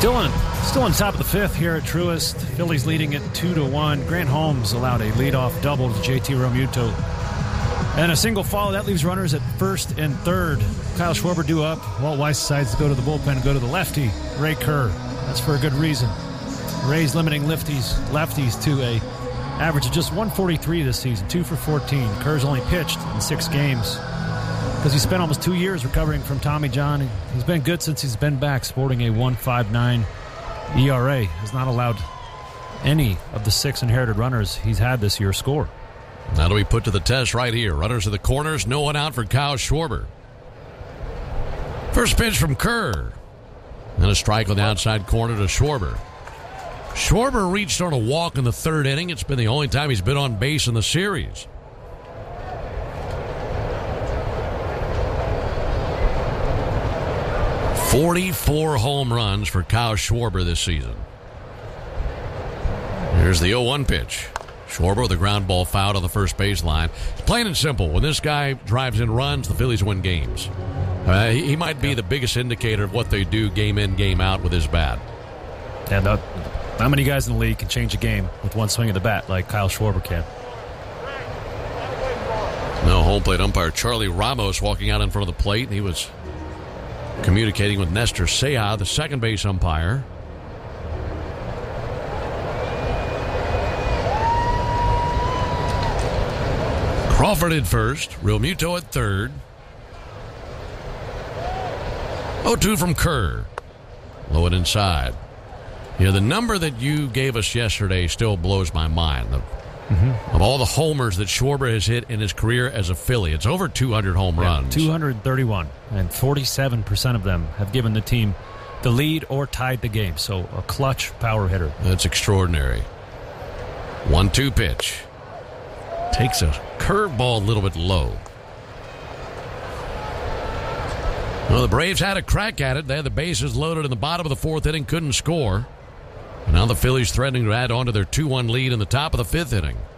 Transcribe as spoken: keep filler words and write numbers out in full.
Still on, still on top of the fifth here at Truist. Phillies leading it two to one. Grant Holmes allowed a leadoff double to J T Realmuto. And a single follow. That leaves runners at first and third. Kyle Schwarber due up. Walt Weiss decides to go to the bullpen and go to the lefty, Ray Kerr. That's for a good reason. Rays limiting lefties, lefties to a average of just one forty-three this season, two for fourteen. Kerr's only pitched in six games because he spent almost two years recovering from Tommy John. He's been good since he's been back, sporting a one point five nine E R A. Has not allowed any of the six inherited runners he's had this year score. That'll be put to the test right here. Runners at the corners, no one out for Kyle Schwarber. First pitch from Kerr. And a strike on the outside corner to Schwarber. Schwarber reached on a walk in the third inning. It's been the only time he's been on base in the series. forty-four home runs for Kyle Schwarber this season. Here's the oh one pitch. Schwarber with a ground ball foul on the first baseline. It's plain and simple. When this guy drives in runs, the Phillies win games. Uh, he, he might be yeah. the biggest indicator of what they do game in, game out with his bat. And uh, not many guys in the league can change a game with one swing of the bat like Kyle Schwarber can. No, home plate umpire Charlie Ramos walking out in front of the plate. He was communicating with Nestor Seja, the second base umpire. Crawford at first, Realmuto at third. oh two from Kerr. Low it inside. You know, the number that you gave us yesterday still blows my mind. The, mm-hmm. Of all the homers that Schwarber has hit in his career as a Philly, it's over two hundred home yeah, runs. two hundred thirty-one, and forty-seven percent of them have given the team the lead or tied the game. So a clutch power hitter. That's extraordinary. one two pitch. Takes a curveball a little bit low. Well, the Braves had a crack at it. They had the bases loaded in the bottom of the fourth inning, couldn't score. And now the Phillies threatening to add on to their two one lead in the top of the fifth inning.